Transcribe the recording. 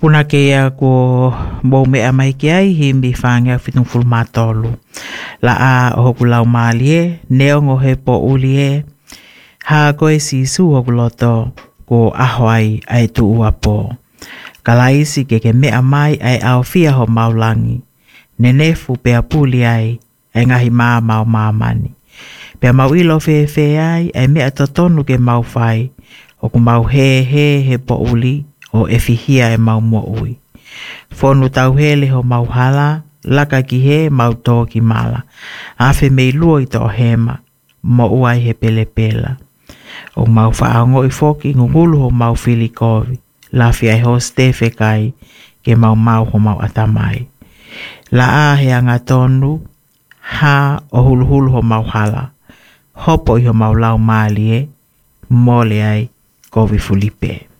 Puna ke ia ko mo me amai ke ai himbi whanga whitung fulmatolu. La a hoku lau maali e, neongo he po uli e, ha koe si su hoku loto ko ahoai ai tu uapo. Kalaisi ke mea mai ai au fia ho maulangi. Nenefu pea puli ai ngahi maa mau maamani. Pea mau ilo fe ai ai mea totonu ke mau fai. Hoku mau he po uli o efihia e mau mo ui. Fonu tau hele ho mau hala, laka ki he mau tō ki mala. Afe mei luo i tō hema, mo uai he pele pela. O mau whaango i foki ngungulu ho mau filikovi. Lafi ai ho stefe kai ke mau ho mau atamai. La a he anga tonu, ha o hulu ho mau hala. Hopo i ho mau lau maali e, mole ai kovi Filipe.